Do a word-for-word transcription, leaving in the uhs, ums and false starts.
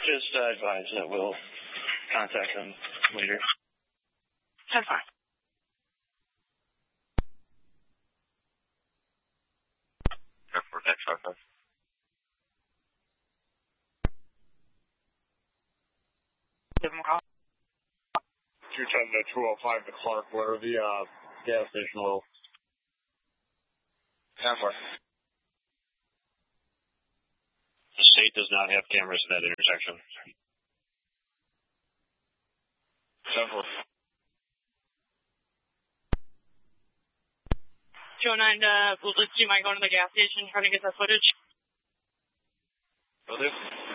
Just uh, advise that we'll contact them later. ten five. Airport X five five. Give them a call. two ten to two oh five to Clark, where the uh, gas station will. ten four. The state does not have cameras in that intersection. ten four. two oh nine, uh, do you mind going to the gas station, trying to get that footage? Will do.